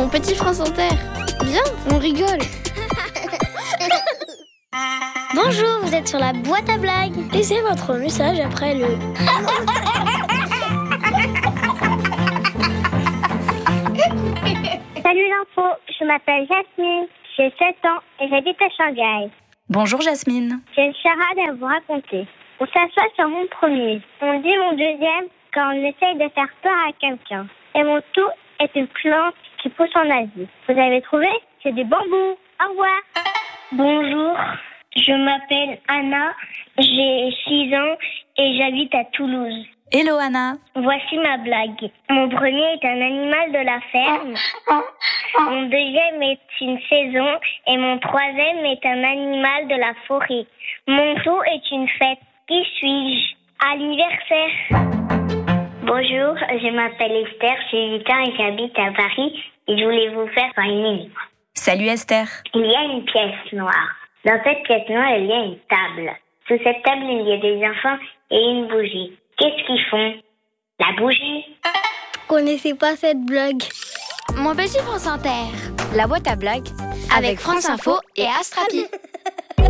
Mon petit France Inter. Viens, on rigole. Bonjour, vous êtes sur la boîte à blagues. Laissez votre message après le... Salut l'info, je m'appelle Jasmine, j'ai 7 ans et j'habite à Shanghai. Bonjour Jasmine. J'ai une charade à vous raconter. On s'assoit sur mon premier, on dit mon deuxième quand on essaye de faire peur à quelqu'un. Et mon tout est une plante qui pousse en Asie. Vous avez trouvé? C'est des bambous. Au revoir. Bonjour, je m'appelle Anna, j'ai 6 ans et j'habite à Toulouse. Hello Anna. Voici ma blague. Mon premier est un animal de la ferme. Mon deuxième est une saison et mon troisième est un animal de la forêt. Mon tout est une fête. Qui suis-je? Anniversaire. Bonjour, je m'appelle Esther, j'ai 8 ans et j'habite à Paris et je voulais vous faire une énigme. Salut Esther. Il y a une pièce noire. Dans cette pièce noire, il y a une table. Sous cette table, il y a des enfants et une bougie. Qu'est-ce qu'ils font? La bougie. Connaissez pas cette blague? Mon petit France Inter. La boîte à blagues avec France Info et Astrapi.